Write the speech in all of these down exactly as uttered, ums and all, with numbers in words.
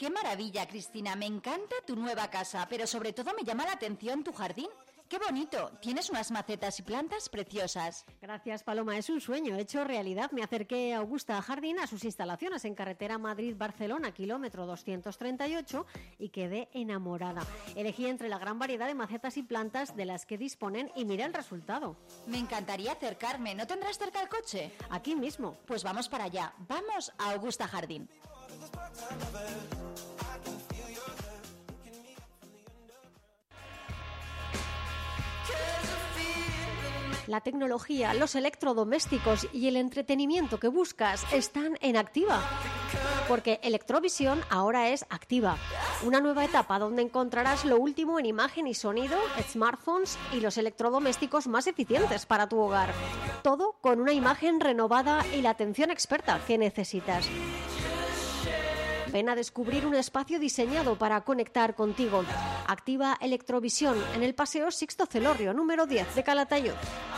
¡Qué maravilla, Cristina! Me encanta tu nueva casa, pero sobre todo me llama la atención tu jardín. ¡Qué bonito! Tienes unas macetas y plantas preciosas. Gracias, Paloma. Es un sueño hecho realidad. Me acerqué a Augusta Jardín a sus instalaciones en carretera Madrid-Barcelona, kilómetro doscientos treinta y ocho, y quedé enamorada. Elegí entre la gran variedad de macetas y plantas de las que disponen y miré el resultado. Me encantaría acercarme. ¿No tendrás cerca el coche? Aquí mismo. Pues vamos para allá. Vamos a Augusta Jardín. La tecnología, los electrodomésticos y el entretenimiento que buscas están en Activa. Porque Electrovisión ahora es Activa. Una nueva etapa donde encontrarás lo último en imagen y sonido, smartphones y los electrodomésticos más eficientes para tu hogar. Todo con una imagen renovada y la atención experta que necesitas. Ven a descubrir un espacio diseñado para conectar contigo. Activa Electrovisión en el Paseo Sixto Celorrio, número diez de Calatayud.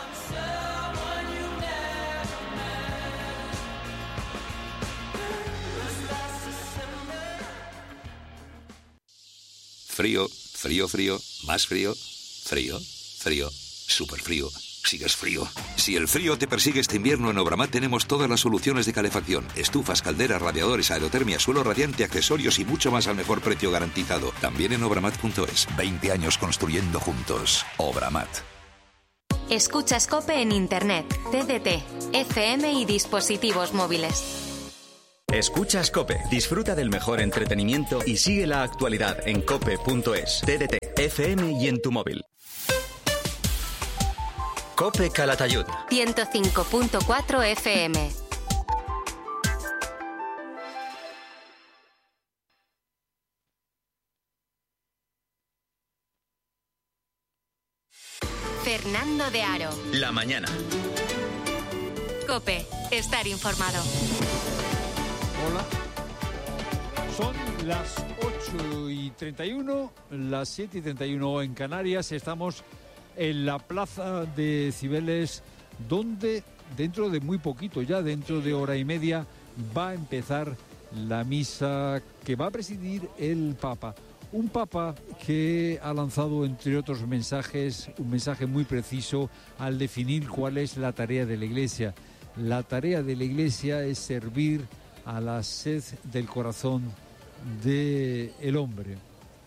Frío, frío, frío, más frío, frío, frío, súper frío. Sigues frío. Si el frío te persigue este invierno, en Obramat tenemos todas las soluciones de calefacción. Estufas, calderas, radiadores, aerotermia, suelo radiante, accesorios y mucho más al mejor precio garantizado. También en obramat punto es. veinte años construyendo juntos. Obramat. Escuchas COPE en Internet, T D T, F M y dispositivos móviles. Escuchas COPE. Disfruta del mejor entretenimiento y sigue la actualidad en cope punto es. T D T, F M y en tu móvil. COPE Calatayud. ciento cinco punto cuatro F M. Fernando de Aro. La mañana. COPE. Estar informado. Hola. Son las ocho y treinta y uno, las siete y treinta y uno en Canarias. Estamos en la plaza de Cibeles, donde dentro de muy poquito, ya dentro de hora y media, va a empezar la misa que va a presidir el Papa. Un Papa que ha lanzado, entre otros mensajes, un mensaje muy preciso al definir cuál es la tarea de la Iglesia. La tarea de la Iglesia es servir a la sed del corazón del hombre.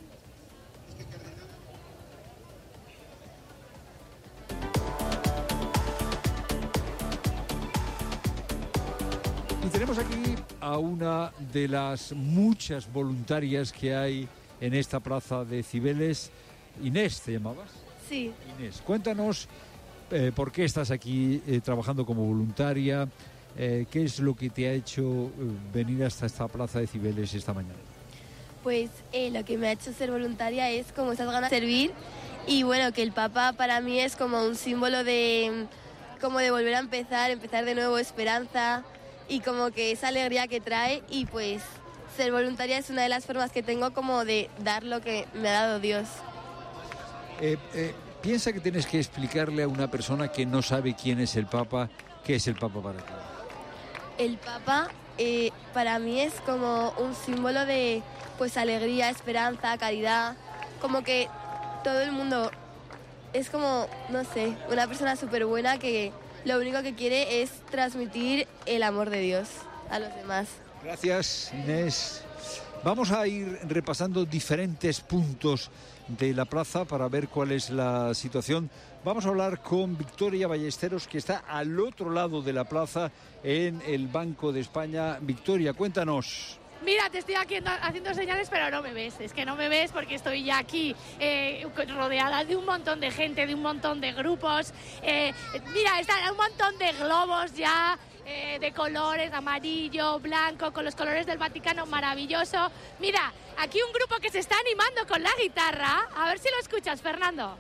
Y tenemos aquí a una de las muchas voluntarias que hay en esta plaza de Cibeles. Inés, ¿te llamabas? Sí. Inés, cuéntanos eh, por qué estás aquí eh, trabajando como voluntaria, eh, qué es lo que te ha hecho eh, venir hasta esta plaza de Cibeles esta mañana. Pues eh, lo que me ha hecho ser voluntaria es como esas ganas de servir y bueno, que el Papa para mí es como un símbolo de, como de volver a empezar, empezar de nuevo, esperanza y como que esa alegría que trae y pues ser voluntaria es una de las formas que tengo como de dar lo que me ha dado Dios. Eh, eh, piensa que tienes que explicarle a una persona que no sabe quién es el Papa, qué es el Papa para ti. El Papa eh, para mí es como un símbolo de pues alegría, esperanza, caridad, como que todo el mundo es como, no sé, una persona súper buena que lo único que quiere es transmitir el amor de Dios a los demás. Gracias, Inés. Vamos a ir repasando diferentes puntos de la plaza para ver cuál es la situación. Vamos a hablar con Victoria Ballesteros, que está al otro lado de la plaza en el Banco de España. Victoria, cuéntanos. Mira, te estoy aquí haciendo señales, pero no me ves. Es que no me ves porque estoy ya aquí eh, rodeada de un montón de gente, de un montón de grupos. Eh, mira, están un montón de globos ya eh, de colores, amarillo, blanco, con los colores del Vaticano, maravilloso. Mira, aquí un grupo que se está animando con la guitarra. A ver si lo escuchas, Fernando.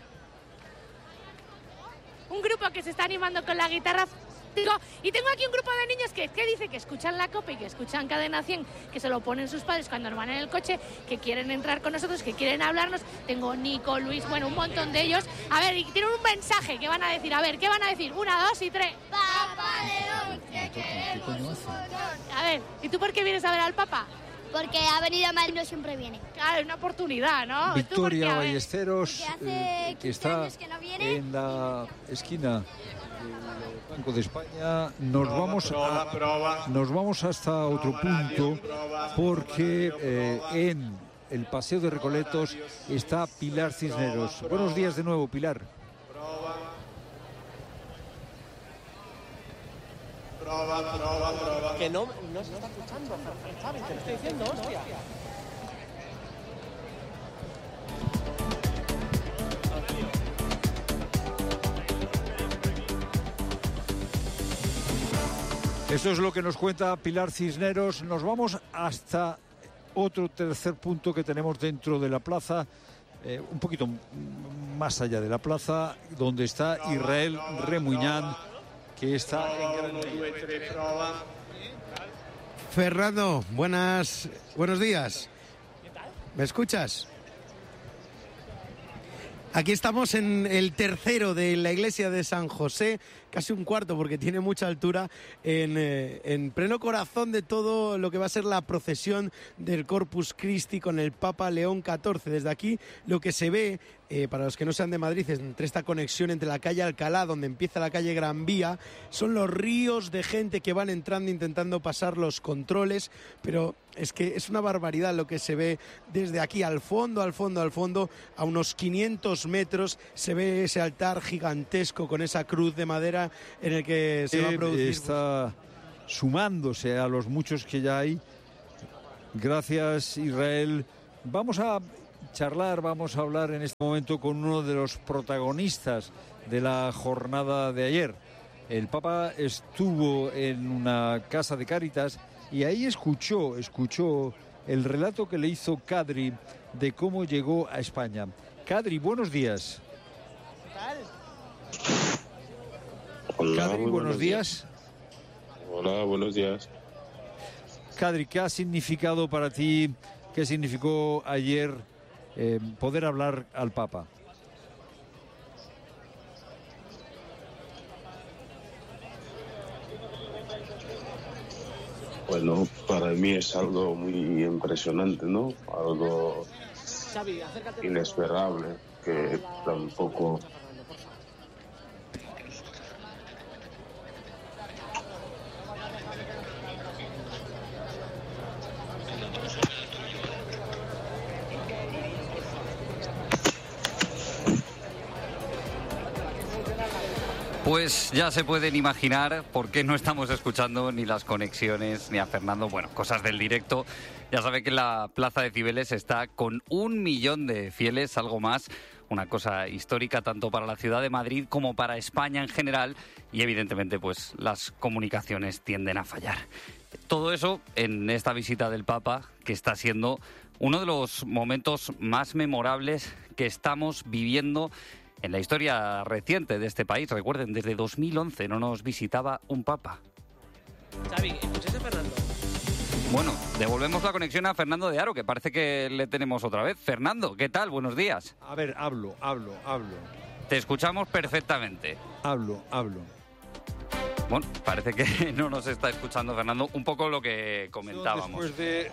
Un grupo que se está animando con la guitarra. Y tengo aquí un grupo de niños que, que dice que escuchan la COPE y que escuchan Cadena cien, que se lo ponen sus padres cuando van en el coche, que quieren entrar con nosotros, que quieren hablarnos. Tengo Nico, Luis, bueno, un montón de ellos. A ver, y tienen un mensaje que van a decir. A ver, ¿qué van a decir? Una, dos y tres. ¡Papa León, te queremos un montón! A ver, ¿y tú por qué vienes a ver al Papa? porque ha venido a Madrid, no siempre viene. Claro, es una oportunidad, ¿no? Victoria Ballesteros, hace eh, que está años que no viene. en la esquina del Banco de España. Nos Prova, vamos prova, a, prova. nos vamos hasta otro punto, porque eh, en el Paseo de Recoletos está Pilar Cisneros. Buenos días de nuevo, Pilar. Prova, prova, prova. Que no, no se está escuchando, Xavi, te lo estoy diciendo, hostia. Esto es lo que nos cuenta Pilar Cisneros. Nos vamos hasta otro tercer punto que tenemos dentro de la plaza, eh, un poquito más allá de la plaza, donde está Israel Remuñán, que está en Gran Vía. Fernando, buenas, buenos días. ¿Me escuchas? Aquí estamos en el tercero de la iglesia de San José, casi un cuarto porque tiene mucha altura, en, eh, en pleno corazón de todo lo que va a ser la procesión del Corpus Christi con el Papa León catorce. Desde aquí lo que se ve, eh, para los que no sean de Madrid, entre esta conexión entre la calle Alcalá, donde empieza la calle Gran Vía, son los ríos de gente que van entrando intentando pasar los controles, pero es que es una barbaridad lo que se ve desde aquí al fondo, al fondo, al fondo, a unos quinientos metros, se ve ese altar gigantesco con esa cruz de madera en el que se va a producir. Está sumándose a los muchos que ya hay. Gracias, Israel. Vamos a charlar, vamos a hablar en este momento con uno de los protagonistas de la jornada de ayer. El Papa estuvo en una casa de Cáritas y ahí escuchó, escuchó el relato que le hizo Kadri de cómo llegó a España. Kadri, buenos días. Hola, Kadri, buenos, buenos días. días. Hola, buenos días. Kadri, ¿qué ha significado para ti, qué significó ayer eh, poder hablar al Papa? Bueno, para mí es algo muy impresionante, ¿no? Algo inesperable, que tampoco... Pues ya se pueden imaginar por qué no estamos escuchando ni las conexiones ni a Fernando. Bueno, cosas del directo. Ya sabe que la Plaza de Cibeles está con un millón de fieles, algo más. Una cosa histórica tanto para la ciudad de Madrid como para España en general. Y evidentemente pues las comunicaciones tienden a fallar. Todo eso en esta visita del Papa, que está siendo uno de los momentos más memorables que estamos viviendo en la historia reciente de este país. Recuerden, desde dos mil once no nos visitaba un papa. Xavi, ¿escuchas a Fernando? Bueno, devolvemos la conexión a Fernando de Aro, que parece que le tenemos otra vez. Fernando, ¿qué tal? Buenos días. A ver, hablo, hablo, hablo. Te escuchamos perfectamente. Hablo, hablo. Bueno, parece que no nos está escuchando Fernando. Un poco lo que comentábamos. Después de...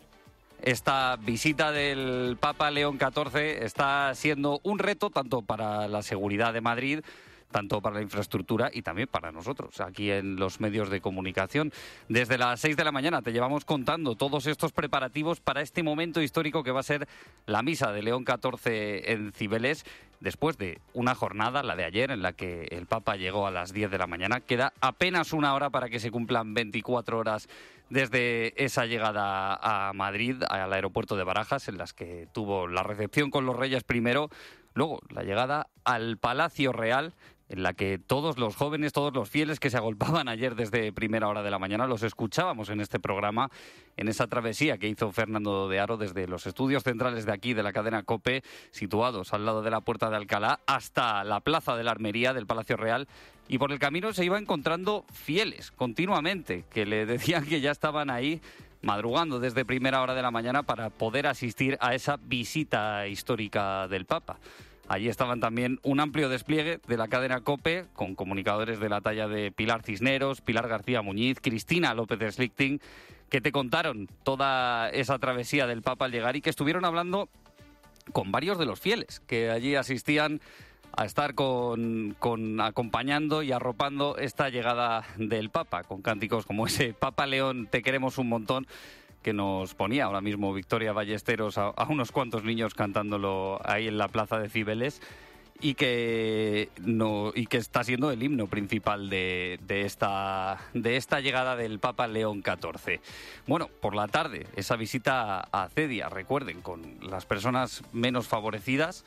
Esta visita del Papa León catorce está siendo un reto tanto para la seguridad de Madrid, tanto para la infraestructura y también para nosotros aquí en los medios de comunicación. Desde las seis de la mañana te llevamos contando todos estos preparativos para este momento histórico que va a ser la misa de León catorce en Cibeles, después de una jornada, la de ayer, en la que el Papa llegó a las diez de la mañana. Queda apenas una hora para que se cumplan veinticuatro horas desde esa llegada a Madrid, al aeropuerto de Barajas, en las que tuvo la recepción con los Reyes primero, luego la llegada al Palacio Real, en la que todos los jóvenes, todos los fieles que se agolpaban ayer desde primera hora de la mañana, los escuchábamos en este programa, en esa travesía que hizo Fernando de Aro desde los estudios centrales de aquí, de la cadena COPE, situados al lado de la Puerta de Alcalá, hasta la Plaza de la Armería del Palacio Real. Y por el camino se iba encontrando fieles continuamente, que le decían que ya estaban ahí madrugando desde primera hora de la mañana para poder asistir a esa visita histórica del Papa. Allí estaban también un amplio despliegue de la cadena COPE, con comunicadores de la talla de Pilar Cisneros, Pilar García Muñiz, Cristina López de Slichting, que te contaron toda esa travesía del Papa al llegar y que estuvieron hablando con varios de los fieles que allí asistían a estar con, con acompañando y arropando esta llegada del Papa, con cánticos como ese Papa León, te queremos un montón, que nos ponía ahora mismo Victoria Ballesteros a, a unos cuantos niños cantándolo ahí en la plaza de Cibeles, y que no y que está siendo el himno principal de, de esta de esta llegada del Papa León catorce. Bueno, por la tarde, esa visita a Cedia, recuerden, con las personas menos favorecidas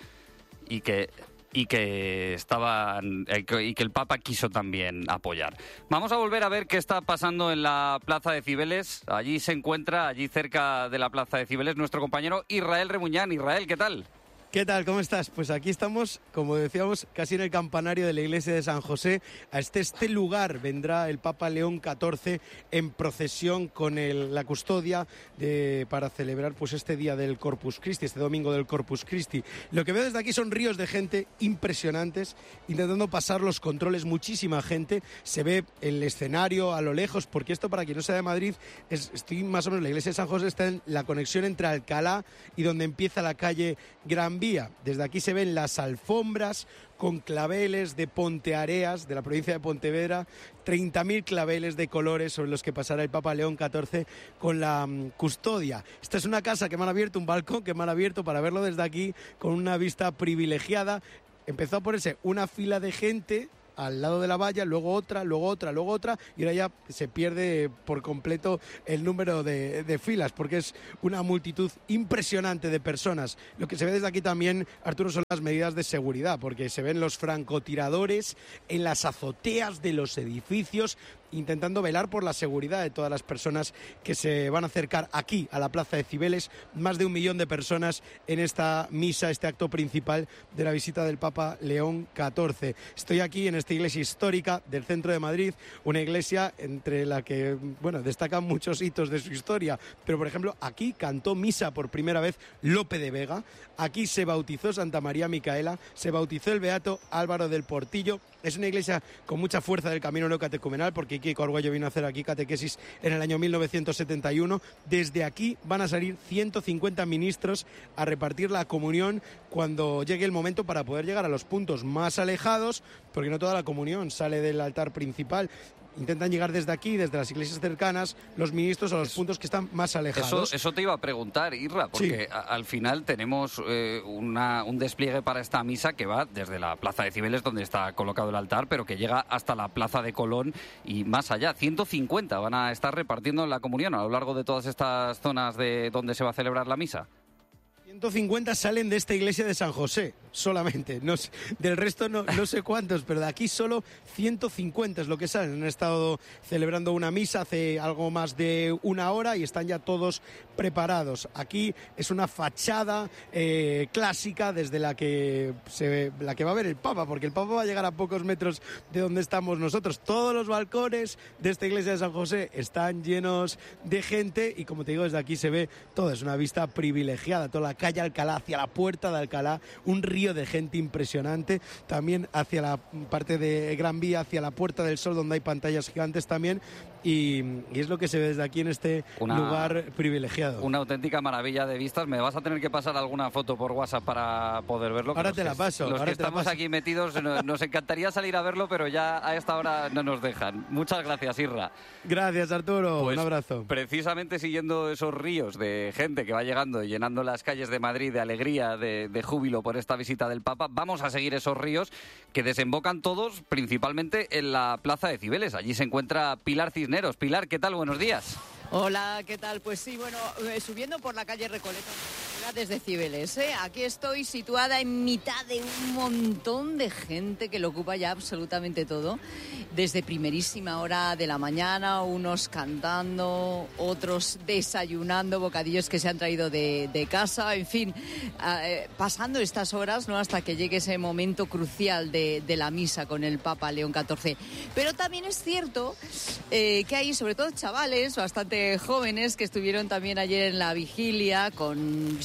y que y que estaban y que el Papa quiso también apoyar. Vamos a volver a ver qué está pasando en la plaza de Cibeles. Allí se encuentra, allí cerca de la plaza de Cibeles, nuestro compañero Israel Remuñán. Israel, ¿qué tal? ¿Qué tal? ¿Cómo estás? Pues aquí estamos, como decíamos, casi en el campanario de la iglesia de San José. A este, este lugar vendrá el Papa León catorce en procesión con el, la custodia de, para celebrar pues este día del Corpus Christi, este domingo del Corpus Christi. Lo que veo desde aquí son ríos de gente impresionantes, intentando pasar los controles, muchísima gente. Se ve el escenario a lo lejos, porque esto, para quien no sea de Madrid, es, estoy más o menos, la iglesia de San José está en la conexión entre Alcalá y donde empieza la calle Gran Vía. Desde aquí se ven las alfombras con claveles de Ponteareas, de la provincia de Pontevedra, treinta mil claveles de colores sobre los que pasará el Papa León catorce con la um, custodia. Esta es una casa que me han abierto, un balcón que me han abierto para verlo desde aquí, con una vista privilegiada. Empezó a ponerse una fila de gente al lado de la valla, luego otra, luego otra, luego otra, y ahora ya se pierde por completo el número de, de filas, porque es una multitud impresionante de personas. Lo que se ve desde aquí también, Arturo, son las medidas de seguridad, porque se ven los francotiradores en las azoteas de los edificios, intentando velar por la seguridad de todas las personas que se van a acercar aquí a la plaza de Cibeles. Más de un millón de personas en esta misa, este acto principal de la visita del Papa León catorce. Estoy aquí en esta iglesia histórica del centro de Madrid, una iglesia entre la que, bueno, destacan muchos hitos de su historia, pero por ejemplo aquí cantó misa por primera vez Lope de Vega, aquí se bautizó Santa María Micaela, se bautizó el beato Álvaro del Portillo. Es una iglesia con mucha fuerza del camino neocatecumenal, porque Kiko Arguello vino a hacer aquí catequesis en el año mil novecientos setenta y uno. Desde aquí van a salir ciento cincuenta ministros a repartir la comunión cuando llegue el momento, para poder llegar a los puntos más alejados, porque no toda la comunión sale del altar principal. Intentan llegar desde aquí, desde las iglesias cercanas, los ministros a los puntos que están más alejados. Eso, eso te iba a preguntar, Irra, porque sí, a, al final tenemos eh, una, un despliegue para esta misa que va desde la plaza de Cibeles, donde está colocado el altar, pero que llega hasta la plaza de Colón y más allá. ciento cincuenta van a estar repartiendo la comunión a lo largo de todas estas zonas de donde se va a celebrar la misa. ciento cincuenta salen de esta iglesia de San José, solamente. No sé, del resto no, no sé cuántos, pero de aquí solo ciento cincuenta es lo que salen. Han estado celebrando una misa hace algo más de una hora y están ya todos preparados. Aquí es una fachada eh, clásica desde la que, se, la que va a ver el Papa, porque el Papa va a llegar a pocos metros de donde estamos nosotros. Todos los balcones de esta iglesia de San José están llenos de gente y, como te digo, desde aquí se ve todo. Es una vista privilegiada, toda la calle Alcalá, hacia la puerta de Alcalá, un río de gente impresionante, también hacia la parte de Gran Vía, hacia la Puerta del Sol, donde hay pantallas gigantes también, y, y es lo que se ve desde aquí en este una, lugar privilegiado. Una auténtica maravilla de vistas. Me vas a tener que pasar alguna foto por WhatsApp para poder verlo. Ahora te la paso. Los ahora que estamos aquí metidos, nos, nos encantaría salir a verlo, pero ya a esta hora no nos dejan. Muchas gracias, Irra. Gracias, Arturo. Pues, un abrazo. Precisamente siguiendo esos ríos de gente que va llegando y llenando las calles de Madrid de alegría, de, de júbilo por esta visita del Papa, vamos a seguir esos ríos que desembocan todos principalmente en la plaza de Cibeles. Allí se encuentra Pilar Cisneros. Pilar, ¿qué tal? Buenos días. Hola, ¿qué tal? Pues sí, bueno, eh, subiendo por la calle Recoleta desde Cibeles, ¿eh? Aquí estoy situada en mitad de un montón de gente que lo ocupa ya absolutamente todo. Desde primerísima hora de la mañana, unos cantando, otros desayunando, bocadillos que se han traído de, de casa, en fin, eh, pasando estas horas, ¿no?, hasta que llegue ese momento crucial de, de la misa con el Papa León catorce. Pero también es cierto eh, que hay, sobre todo, chavales bastante jóvenes que estuvieron también ayer en la vigilia con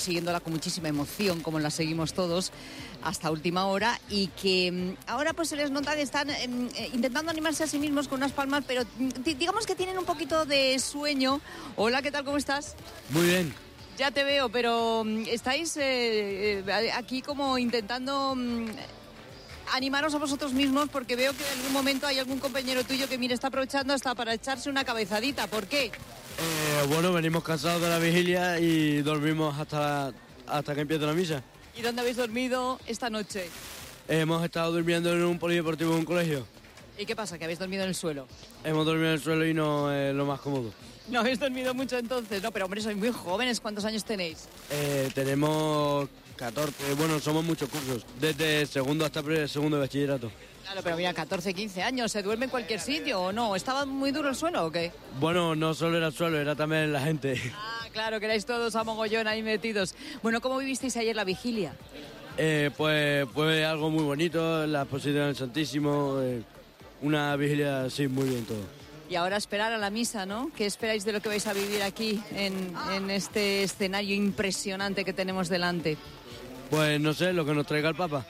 siguiéndola con muchísima emoción, como la seguimos todos hasta última hora, y que mm, ahora pues se les nota que están eh, intentando animarse a sí mismos con unas palmas, pero mm, digamos que tienen un poquito de sueño. Hola, ¿qué tal? ¿Cómo estás? Muy bien. Ya te veo, pero mm, estáis eh, eh, aquí como intentando mm, animaros a vosotros mismos, porque veo que en algún momento hay algún compañero tuyo que, mire, está aprovechando hasta para echarse una cabezadita. ¿Por qué? Eh, bueno, venimos cansados de la vigilia y dormimos hasta, hasta que empiece la misa. ¿Y dónde habéis dormido esta noche? Eh, hemos estado durmiendo en un polideportivo en un colegio. ¿Y qué pasa, que habéis dormido en el suelo? Hemos dormido en el suelo y no es lo más cómodo. No habéis dormido mucho entonces, no, pero hombre, sois muy jóvenes. ¿Cuántos años tenéis? Eh, tenemos catorce, bueno, somos muchos cursos, desde segundo hasta pre- segundo de bachillerato. Claro, pero mira, catorce, quince años, ¿se duerme en cualquier sitio o no? ¿Estaba muy duro el suelo o qué? Bueno, no solo era el suelo, era también la gente. Ah, claro, que erais todos a mogollón ahí metidos. Bueno, ¿cómo vivisteis ayer la vigilia? Eh, pues fue algo muy bonito, la exposición del Santísimo, eh, una vigilia así muy bien todo. Y ahora esperar a la misa, ¿no? ¿Qué esperáis de lo que vais a vivir aquí en, en este escenario impresionante que tenemos delante? Pues no sé, lo que nos traiga el Papa.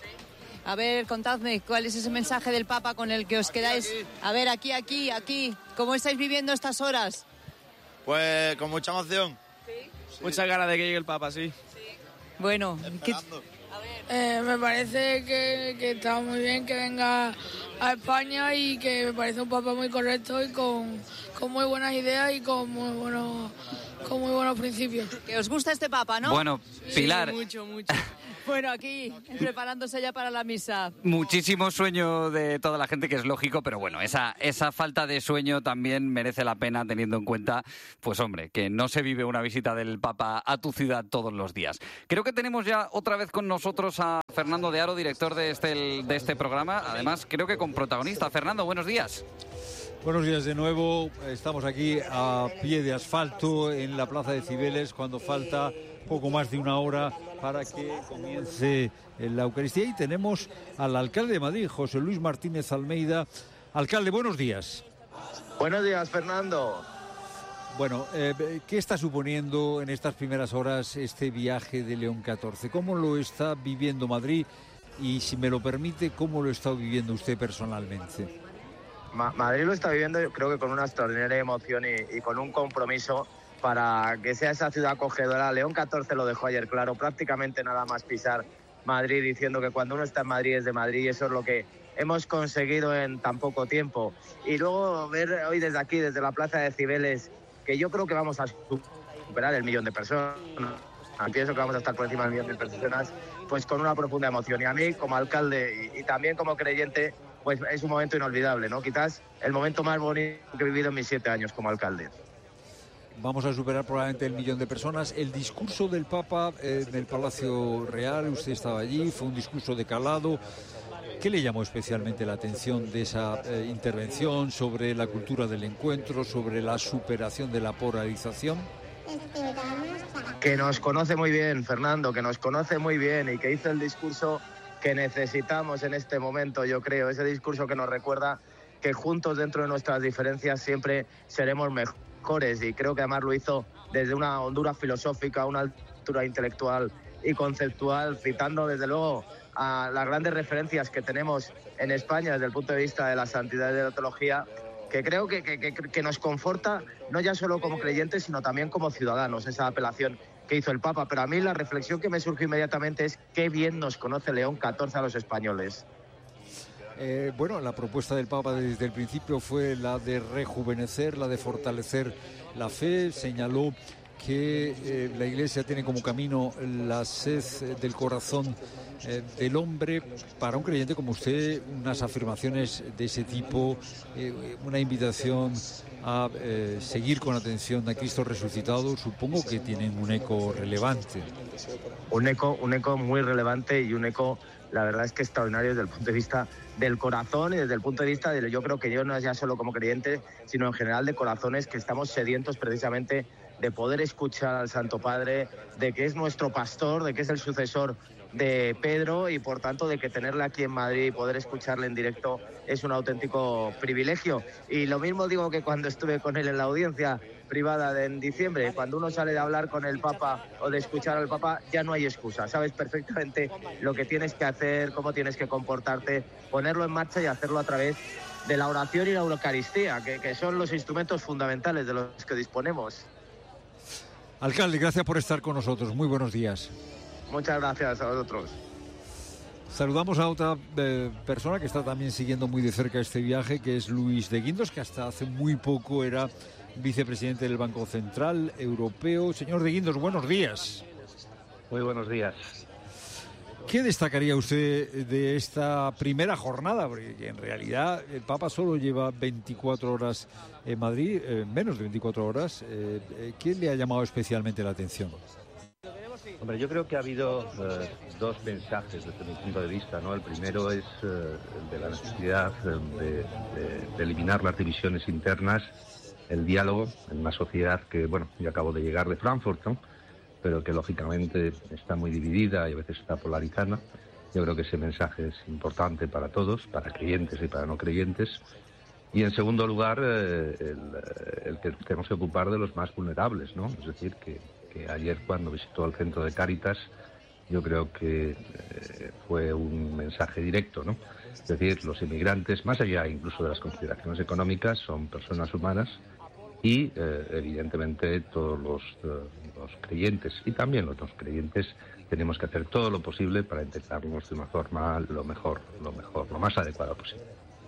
A ver, contadme, ¿cuál es ese mensaje del Papa con el que os quedáis? A ver, aquí, aquí, aquí, ¿cómo estáis viviendo estas horas? Pues con mucha emoción. ¿Sí? Muchas ganas de que llegue el Papa, sí. Bueno, ¿qué, Eh, me parece que, que está muy bien que venga a España y que me parece un papa muy correcto y con, con muy buenas ideas y con muy buenos, con muy buenos principios. que os gusta este papa, ¿no? Bueno, Pilar, Sí, mucho, mucho. Bueno, aquí, preparándose ya para la misa. muchísimo sueño de toda la gente, que es lógico, pero bueno, esa, esa falta de sueño también merece la pena, teniendo en cuenta, pues hombre, que no se vive una visita del Papa a tu ciudad todos los días. Creo que tenemos ya otra vez con nosotros a Fernando de Aro, director de este, de este programa, además creo que con protagonista. Fernando, buenos días. Buenos días de nuevo. Estamos aquí a pie de asfalto en la Plaza de Cibeles cuando falta poco más de una hora para que comience la Eucaristía, y tenemos al alcalde de Madrid, José Luis Martínez Almeida. Alcalde, buenos días. Buenos días, Fernando. Bueno, eh, ¿qué está suponiendo en estas primeras horas este viaje de León catorce? ¿Cómo lo está viviendo Madrid? Y, si me lo permite, ¿cómo lo está viviendo usted personalmente? Ma- Madrid lo está viviendo, yo creo que con una extraordinaria emoción y, y con un compromiso para que sea esa ciudad acogedora. León catorce lo dejó ayer claro, prácticamente nada más pisar Madrid, diciendo que cuando uno está en Madrid es de Madrid, y eso es lo que hemos conseguido en tan poco tiempo. Y luego ver hoy desde aquí, desde la Plaza de Cibeles, que yo creo que vamos a superar el millón de personas, pienso que vamos a estar por encima del millón de personas, pues con una profunda emoción. Y a mí, como alcalde y, y también como creyente, pues es un momento inolvidable, ¿no? Quizás el momento más bonito que he vivido en mis siete años como alcalde. Vamos a superar probablemente el millón de personas. El discurso del Papa eh, en el Palacio Real, usted estaba allí, fue un discurso de calado. ¿Qué le llamó especialmente la atención de esa eh, intervención sobre la cultura del encuentro, sobre la superación de la polarización? Que nos conoce muy bien, Fernando, que nos conoce muy bien y que hizo el discurso que necesitamos en este momento, yo creo. Ese discurso que nos recuerda que juntos, dentro de nuestras diferencias, siempre seremos mejores, y creo que además lo hizo desde una hondura filosófica, una altura intelectual y conceptual, citando desde luego a las grandes referencias que tenemos en España desde el punto de vista de la santidad y de la teología, que creo que, que, que, que nos conforta no ya solo como creyentes, sino también como ciudadanos, esa apelación que hizo el Papa. Pero a mí la reflexión que me surgió inmediatamente es qué bien nos conoce León catorce a los españoles. Eh, bueno, la propuesta del Papa desde el principio fue la de rejuvenecer, la de fortalecer la fe. Señaló que eh, la Iglesia tiene como camino la sed del corazón eh, del hombre. Para un creyente como usted, unas afirmaciones de ese tipo, eh, una invitación a eh, seguir con atención a Cristo resucitado, supongo que tienen un eco relevante. Un eco, un eco muy relevante, y un eco, la verdad es que extraordinario desde el punto de vista del corazón y desde el punto de vista de, yo creo que yo no es ya solo como creyente, sino en general de corazones que estamos sedientos precisamente de poder escuchar al Santo Padre, de que es nuestro pastor, de que es el sucesor de Pedro, y por tanto de que tenerle aquí en Madrid y poder escucharle en directo es un auténtico privilegio. Y lo mismo digo que cuando estuve con él en la audiencia, privada de, en diciembre. Cuando uno sale de hablar con el Papa o de escuchar al Papa, ya no hay excusa. Sabes perfectamente lo que tienes que hacer, cómo tienes que comportarte, ponerlo en marcha y hacerlo a través de la oración y la Eucaristía, que, que son los instrumentos fundamentales de los que disponemos. Alcalde, gracias por estar con nosotros. Muy buenos días. Muchas gracias a vosotros. Saludamos a otra eh, persona que está también siguiendo muy de cerca este viaje, que es Luis de Guindos, que hasta hace muy poco era vicepresidente del Banco Central Europeo. Señor de Guindos, buenos días. Muy buenos días. ¿Qué destacaría usted de esta primera jornada? Porque en realidad el Papa solo lleva veinticuatro horas en Madrid, eh, menos de veinticuatro horas. Eh, ¿Qué le ha llamado especialmente la atención? Hombre, yo creo que ha habido eh, dos mensajes desde mi punto de vista, ¿no? El primero es eh, el de la necesidad de, de, de eliminar las divisiones internas, el diálogo en una sociedad que, bueno, yo acabo de llegar de Frankfurt, ¿no? Pero que lógicamente está muy dividida y a veces está polarizada. Yo creo que ese mensaje es importante para todos, para creyentes y para no creyentes. Y en segundo lugar, eh, el, el que tenemos que ocupar de los más vulnerables, ¿no? Es decir, que, que ayer cuando visitó el centro de Cáritas, yo creo que eh, fue un mensaje directo, ¿no? Es decir, los inmigrantes, más allá incluso de las consideraciones económicas, son personas humanas y, eh, evidentemente, todos los, eh, los creyentes y también los no creyentes tenemos que hacer todo lo posible para integrarnos de una forma lo mejor, lo mejor, lo más adecuada posible.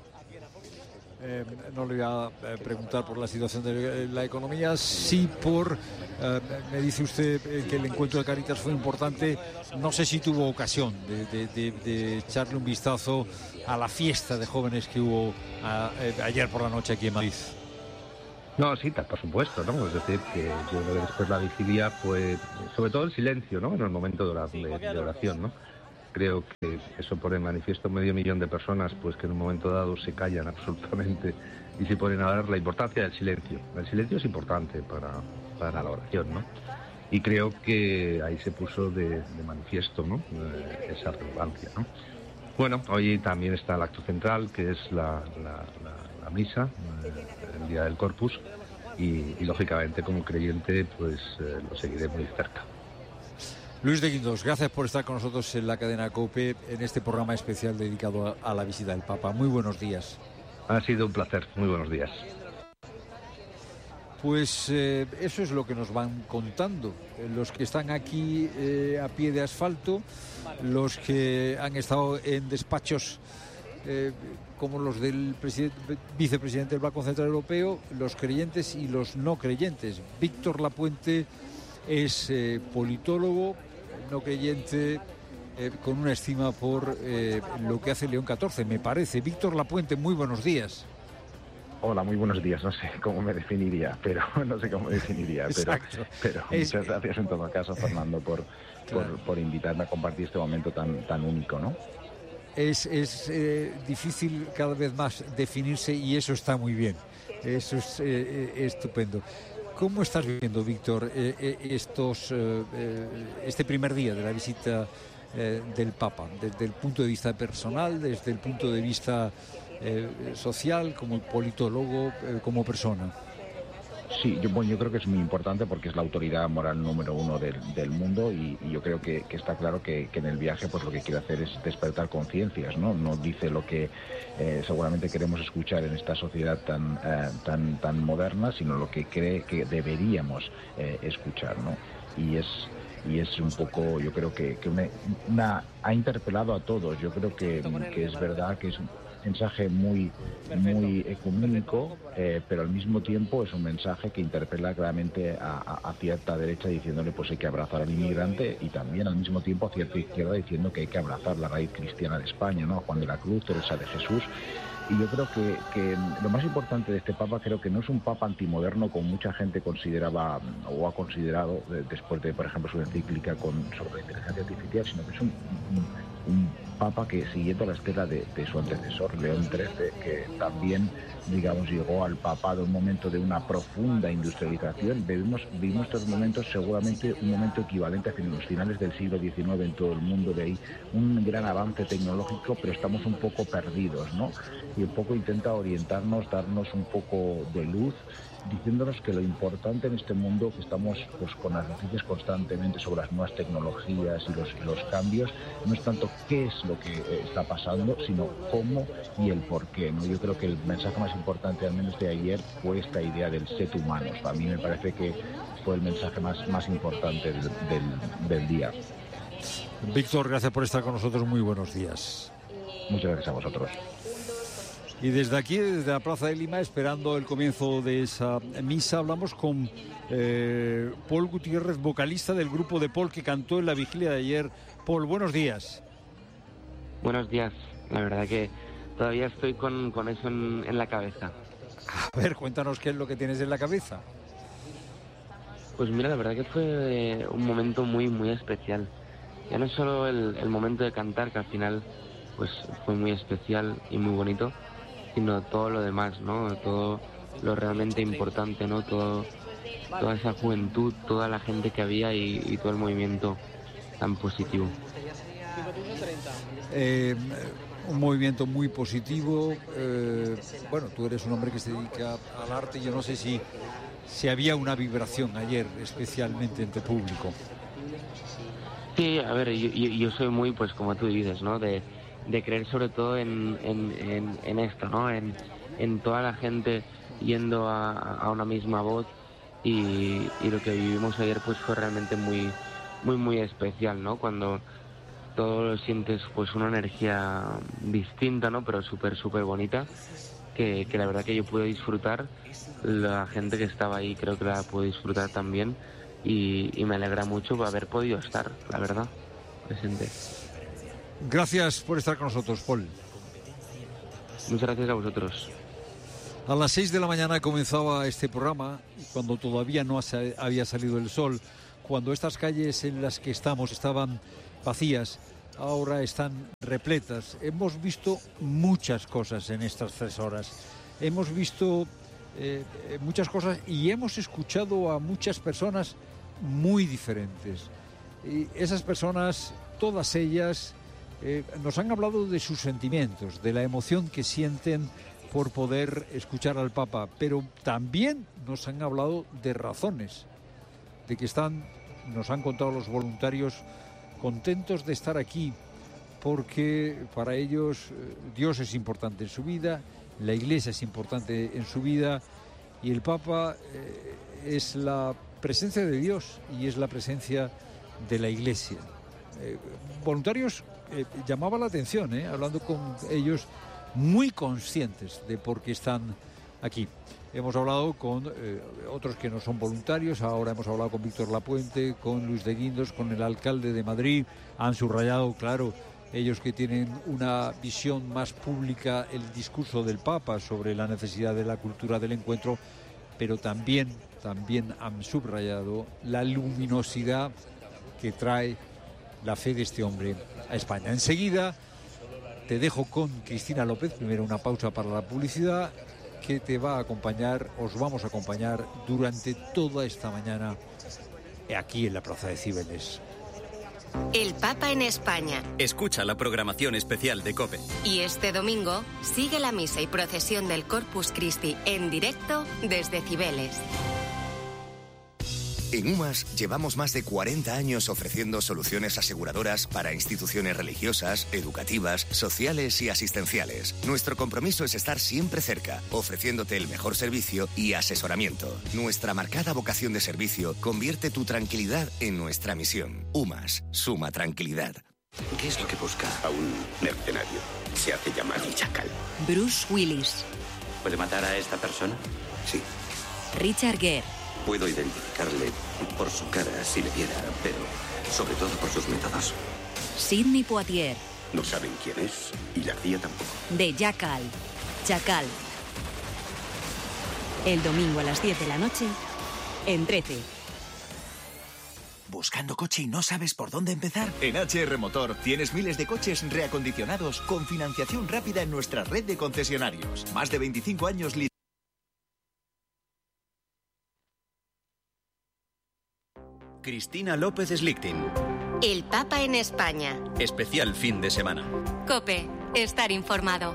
Eh, no le voy a eh, preguntar por la situación de la economía, sí por, eh, me dice usted eh, que el encuentro de Cáritas fue importante. No sé si tuvo ocasión de, de, de, de echarle un vistazo a la fiesta de jóvenes que hubo a, eh, ayer por la noche aquí en Madrid. No, sí, por supuesto, ¿no? Es decir, que yo creo que después la vigilia fue, sobre todo el silencio, ¿no? En el momento de, la, de, de oración, ¿no? Creo que eso pone en manifiesto medio millón de personas, pues que en un momento dado se callan absolutamente y se ponen a hablar la importancia del silencio. El silencio es importante para, para la oración, ¿no? Y creo que ahí se puso de, de manifiesto, ¿no? Eh, esa relevancia, ¿no? Bueno, hoy también está el acto central, que es la, la, la, la misa, eh, el día del Corpus, y, y lógicamente como creyente pues eh, lo seguiré muy cerca. Luis de Guindos, gracias por estar con nosotros en la cadena COPE en este programa especial dedicado a, a la visita del Papa. Muy buenos días. Ha sido un placer. Muy buenos días. Pues eh, eso es lo que nos van contando los que están aquí eh, a pie de asfalto, los que han estado en despachos eh, como los del vicepresidente del Banco Central Europeo, los creyentes y los no creyentes. Víctor Lapuente es eh, politólogo, no creyente, eh, con una estima por eh, lo que hace León catorce, me parece. Víctor Lapuente, muy buenos días. Hola, muy buenos días. No sé cómo me definiría, pero no sé cómo me definiría, pero, pero es, muchas gracias en todo caso, Fernando, por, claro. por, por invitarme a compartir este momento tan, tan único, ¿no? Es, es eh, difícil cada vez más definirse y eso está muy bien. Eso es eh, estupendo. ¿Cómo estás viviendo, Víctor, eh, eh, estos, eh, este primer día de la visita eh, del Papa, desde el punto de vista personal, desde el punto de vista eh, social, como politólogo, eh, como persona? Sí, yo, bueno, yo creo que es muy importante porque es la autoridad moral número uno del, del mundo y, y yo creo que, que está claro que, que en el viaje pues lo que quiere hacer es despertar conciencias, ¿no? No dice lo que eh, seguramente queremos escuchar en esta sociedad tan, eh, tan, tan moderna, sino lo que cree que deberíamos eh, escuchar, ¿no? Y es y es un poco, yo creo que, que una, una, ha interpelado a todos. Yo creo que, que es verdad que es un mensaje muy, muy ecuménico, eh, pero al mismo tiempo es un mensaje que interpela claramente a, a, a cierta derecha diciéndole pues hay que abrazar al inmigrante y también al mismo tiempo a cierta izquierda diciendo que hay que abrazar la raíz cristiana de España, ¿no? Juan de la Cruz, Teresa de Jesús. Y yo creo que, que lo más importante de este Papa creo que no es un Papa antimoderno como mucha gente consideraba o ha considerado de, después de, por ejemplo, su encíclica con, sobre la inteligencia artificial, sino que es un, un, un papa que, siguiendo la estela de, de su antecesor, León trece, que también, digamos, llegó al papado en un momento de una profunda industrialización, vivimos, vivimos estos momentos seguramente un momento equivalente a los finales del siglo diecinueve en todo el mundo, de ahí un gran avance tecnológico, pero estamos un poco perdidos, ¿no? Y un poco intenta orientarnos, darnos un poco de luz, diciéndonos que lo importante en este mundo, que estamos pues con las noticias constantemente sobre las nuevas tecnologías y los, y los cambios, no es tanto qué es lo que eh, está pasando, sino cómo y el por qué, ¿no? Yo creo que el mensaje más importante, al menos de ayer, fue esta idea del ser humanos. A mí me parece que fue el mensaje más, más importante del, del, del día. Víctor, gracias por estar con nosotros. Muy buenos días. Muchas gracias a vosotros. Y desde aquí, desde la Plaza de Lima, esperando el comienzo de esa misa, hablamos con eh, Paul Gutiérrez, vocalista del grupo de Paul que cantó en la vigilia de ayer. Paul, buenos días. Buenos días. La verdad que todavía estoy con, con eso en, en la cabeza. A ver, cuéntanos qué es lo que tienes en la cabeza. Pues mira, la verdad que fue un momento muy, muy especial. Ya no es solo el, el momento de cantar, que al final pues fue muy especial y muy bonito, sino todo lo demás, ¿no? Todo lo realmente importante, ¿no? Todo, toda esa juventud, toda la gente que había y, y todo el movimiento tan positivo. Eh, un movimiento muy positivo. Eh, bueno, tú eres un hombre que se dedica al arte. Yo no sé si, si había una vibración ayer, especialmente entre público. Sí, a ver, yo, yo, yo soy muy, pues como tú dices, ¿no? De, de creer sobre todo en, en, en, en esto, ¿no? En, en toda la gente yendo a, a una misma voz y, y lo que vivimos ayer pues fue realmente muy, muy, muy especial, ¿no? Cuando todo lo sientes pues una energía distinta, ¿no? Pero súper, súper bonita, que, que la verdad que yo pude disfrutar, la gente que estaba ahí creo que la pudo disfrutar también y, y me alegra mucho haber podido estar, la verdad, presente. Gracias por estar con nosotros, Paul. Muchas gracias a vosotros. A las seis de la mañana comenzaba este programa, cuando todavía no había salido el sol, cuando estas calles en las que estamos estaban vacías, ahora están repletas. Hemos visto muchas cosas en estas tres horas. Hemos visto eh, muchas cosas y hemos escuchado a muchas personas muy diferentes. Y esas personas, todas ellas, Eh, nos han hablado de sus sentimientos, de la emoción que sienten por poder escuchar al Papa, pero también nos han hablado de razones, de que están, nos han contado los voluntarios, contentos de estar aquí, porque para ellos eh, Dios es importante en su vida, la Iglesia es importante en su vida, y el Papa eh, es la presencia de Dios y es la presencia de la Iglesia. Eh, voluntarios eh, llamaba la atención, eh, hablando con ellos, muy conscientes de por qué están aquí. Hemos hablado con eh, otros que no son voluntarios, ahora hemos hablado con Víctor Lapuente, con Luis de Guindos, con el alcalde de Madrid. Han subrayado, claro, ellos que tienen una visión más pública, el discurso del Papa sobre la necesidad de la cultura del encuentro, pero también, también han subrayado la luminosidad que trae la fe de este hombre a España. Enseguida te dejo con Cristina López, primero una pausa para la publicidad, que te va a acompañar, os vamos a acompañar durante toda esta mañana aquí en la Plaza de Cibeles. El Papa en España. Escucha la programación especial de COPE. Y este domingo sigue la misa y procesión del Corpus Christi en directo desde Cibeles. En UMAS llevamos más de cuarenta años ofreciendo soluciones aseguradoras para instituciones religiosas, educativas, sociales y asistenciales. Nuestro compromiso es estar siempre cerca, ofreciéndote el mejor servicio y asesoramiento. Nuestra marcada vocación de servicio convierte tu tranquilidad en nuestra misión. UMAS, suma tranquilidad. ¿Qué es lo que busca a un mercenario? Se hace llamar el Chacal. Bruce Willis. ¿Puede matar a esta persona? Sí. Richard Gere. Puedo identificarle por su cara si le viera, pero sobre todo por sus métodos. Sidney Poitier. No saben quién es y la C I A tampoco. De Jackal. Chacal. El domingo a las diez de la noche en trece. ¿Buscando coche y no sabes por dónde empezar? En H R Motor tienes miles de coches reacondicionados con financiación rápida en nuestra red de concesionarios. Más de veinticinco años. Li- Cristina López Slichting. El Papa en España. Especial fin de semana. COPE. Estar informado.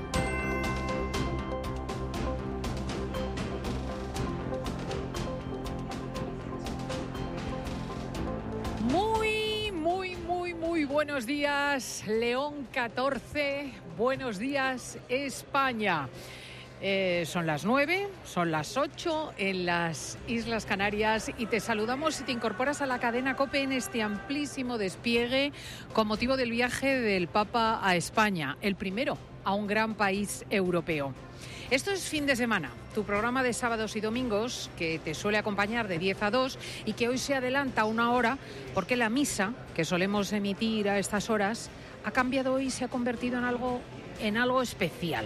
Muy, muy, muy, muy buenos días, León catorce. Buenos días, España. Eh, son las nueve, son las ocho en las Islas Canarias y te saludamos si te incorporas a la cadena COPE en este amplísimo despliegue con motivo del viaje del Papa a España, el primero a un gran país europeo. Esto es Fin de Semana, tu programa de sábados y domingos que te suele acompañar de diez a dos y que hoy se adelanta una hora porque la misa que solemos emitir a estas horas ha cambiado hoy y se ha convertido en algo, en algo especial.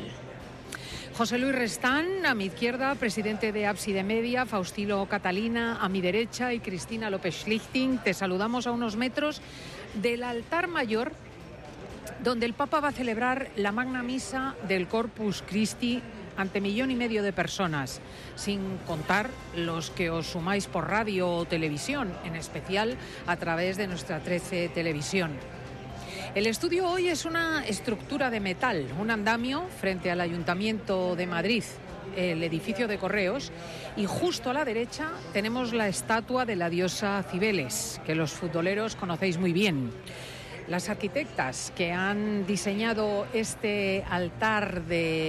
José Luis Restán, a mi izquierda, presidente de Ábside Media, Faustino Catalina, a mi derecha, y Cristina López Slichting. Te saludamos a unos metros del altar mayor, donde el Papa va a celebrar la Magna Misa del Corpus Christi ante millón y medio de personas, sin contar los que os sumáis por radio o televisión, en especial a través de nuestra trece Televisión. El estudio hoy es una estructura de metal, un andamio frente al Ayuntamiento de Madrid, el edificio de Correos, y justo a la derecha tenemos la estatua de la diosa Cibeles, que los futboleros conocéis muy bien. Las arquitectas que han diseñado este altar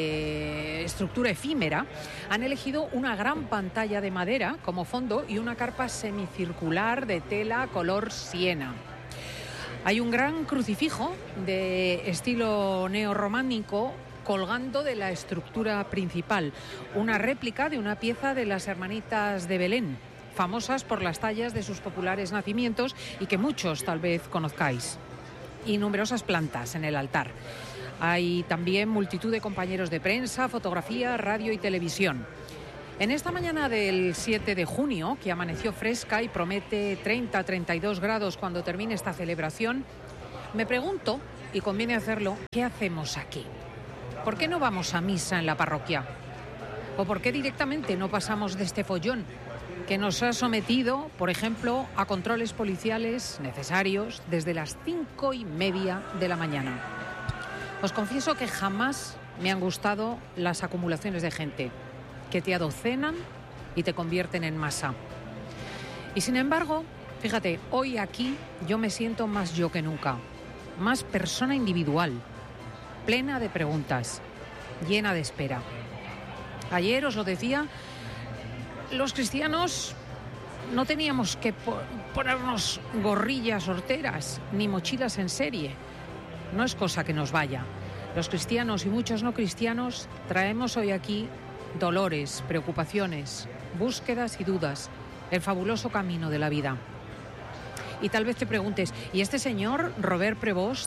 de estructura efímera han elegido una gran pantalla de madera como fondo y una carpa semicircular de tela color siena. Hay un gran crucifijo de estilo neorrománico colgando de la estructura principal, una réplica de una pieza de las Hermanitas de Belén, famosas por las tallas de sus populares nacimientos y que muchos tal vez conozcáis. Y numerosas plantas en el altar. Hay también multitud de compañeros de prensa, fotografía, radio y televisión. En esta mañana del siete de junio, que amaneció fresca y promete treinta a treinta y dos grados cuando termine esta celebración, me pregunto, y conviene hacerlo, ¿qué hacemos aquí? ¿Por qué no vamos a misa en la parroquia? ¿O por qué directamente no pasamos de este follón que nos ha sometido, por ejemplo, a controles policiales necesarios desde las cinco y media de la mañana? Os confieso que jamás me han gustado las acumulaciones de gente que te adocenan y te convierten en masa. Y sin embargo, fíjate, hoy aquí yo me siento más yo que nunca, más persona individual, plena de preguntas, llena de espera. Ayer os lo decía, los cristianos no teníamos que ponernos gorrillas horteras ni mochilas en serie. No es cosa que nos vaya. Los cristianos y muchos no cristianos traemos hoy aquí dolores, preocupaciones, búsquedas y dudas, el fabuloso camino de la vida. Y tal vez te preguntes, ¿y este señor, Robert Prevost,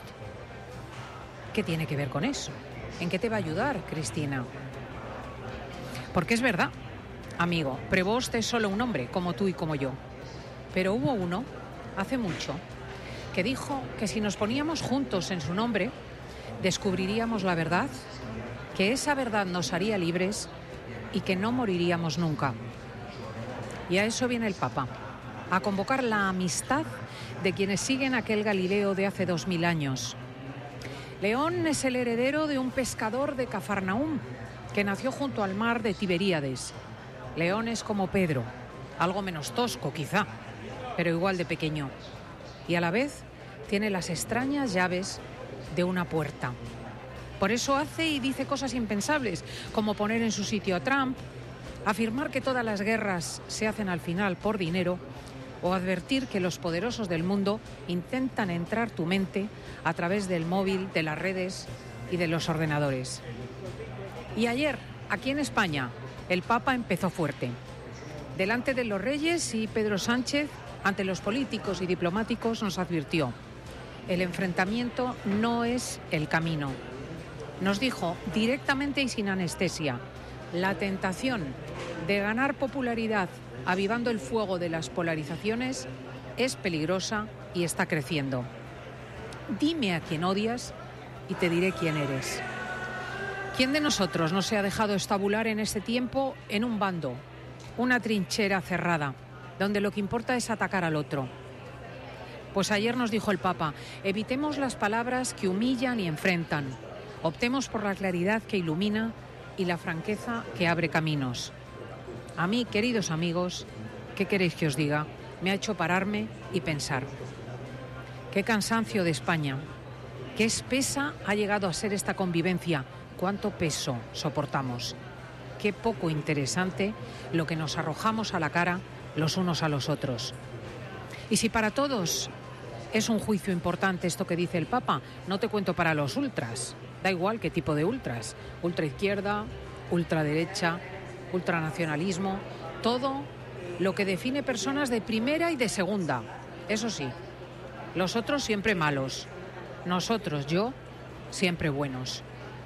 qué tiene que ver con eso? ¿En qué te va a ayudar, Cristina? Porque es verdad, amigo, Prevost es solo un hombre, como tú y como yo. Pero hubo uno, hace mucho, que dijo que si nos poníamos juntos en su nombre, descubriríamos la verdad, que esa verdad nos haría libres y que no moriríamos nunca. Y a eso viene el Papa, a convocar la amistad de quienes siguen aquel Galileo de hace dos mil años. León es el heredero de un pescador de Cafarnaúm que nació junto al mar de Tiberíades. León es como Pedro, algo menos tosco quizá, pero igual de pequeño. Y a la vez tiene las extrañas llaves de una puerta. Por eso hace y dice cosas impensables, como poner en su sitio a Trump, afirmar que todas las guerras se hacen al final por dinero o advertir que los poderosos del mundo intentan entrar tu mente a través del móvil, de las redes y de los ordenadores. Y ayer, aquí en España, el Papa empezó fuerte. Delante de los reyes y Pedro Sánchez, ante los políticos y diplomáticos, nos advirtió: el enfrentamiento no es el camino. Nos dijo directamente y sin anestesia: la tentación de ganar popularidad avivando el fuego de las polarizaciones es peligrosa y está creciendo. Dime a quién odias y te diré quién eres. ¿Quién de nosotros no se ha dejado estabular en este tiempo en un bando, una trinchera cerrada, donde lo que importa es atacar al otro? Pues ayer nos dijo el Papa, evitemos las palabras que humillan y enfrentan. Optemos por la claridad que ilumina y la franqueza que abre caminos. A mí, queridos amigos, ¿qué queréis que os diga? Me ha hecho pararme y pensar. Qué cansancio de España. Qué espesa ha llegado a ser esta convivencia. Cuánto peso soportamos. Qué poco interesante lo que nos arrojamos a la cara los unos a los otros. Y si para todos es un juicio importante esto que dice el Papa, no te cuento para los ultras. Da igual qué tipo de ultras. Ultraizquierda, ultraderecha, ultranacionalismo. Todo lo que define personas de primera y de segunda. Eso sí, los otros siempre malos. Nosotros, yo, siempre buenos.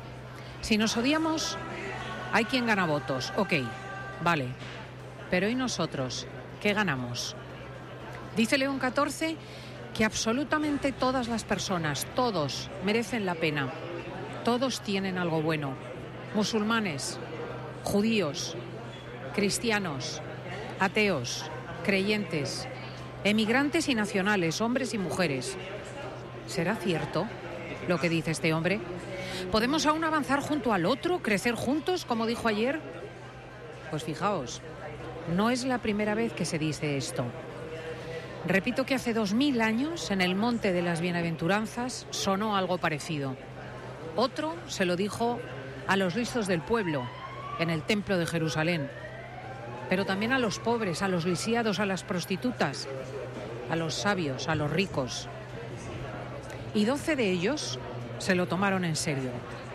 Si nos odiamos, hay quien gana votos. Ok, vale. Pero ¿y nosotros? ¿Qué ganamos? Dice León catorce que absolutamente todas las personas, todos, merecen la pena. Todos tienen algo bueno. Musulmanes, judíos, cristianos, ateos, creyentes, emigrantes y nacionales, hombres y mujeres. ¿Será cierto lo que dice este hombre? ¿Podemos aún avanzar junto al otro, crecer juntos, como dijo ayer? Pues fijaos, no es la primera vez que se dice esto. Repito que hace dos mil años, en el Monte de las Bienaventuranzas, sonó algo parecido. Otro se lo dijo a los listos del pueblo, en el Templo de Jerusalén. Pero también a los pobres, a los lisiados, a las prostitutas, a los sabios, a los ricos. Y doce de ellos se lo tomaron en serio.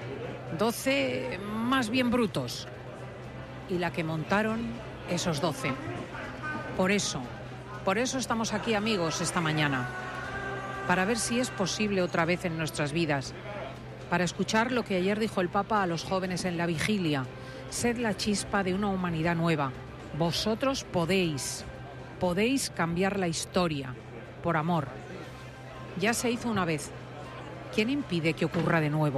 Doce más bien brutos. Y la que montaron esos doce. Por eso, por eso estamos aquí, amigos, esta mañana. Para ver si es posible otra vez en nuestras vidas. Para escuchar lo que ayer dijo el Papa a los jóvenes en la vigilia. Sed la chispa de una humanidad nueva. Vosotros podéis, podéis cambiar la historia, por amor. Ya se hizo una vez. ¿Quién impide que ocurra de nuevo?